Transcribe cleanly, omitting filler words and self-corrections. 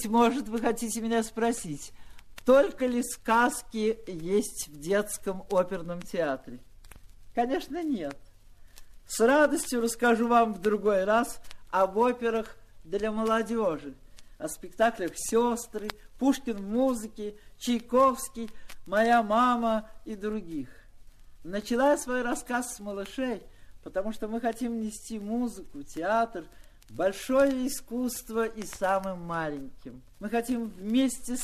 может, вы хотите меня спросить, только ли сказки есть в детском оперном театре? Конечно, нет. С радостью расскажу вам в другой раз об операх для молодежи, о спектаклях «Сестры», «Пушкин в музыке», «Чайковский», «Моя мама» и других. Начала я свой рассказ с малышей, потому что мы хотим нести музыку, театр, большое искусство и самым маленьким. Мы хотим вместе с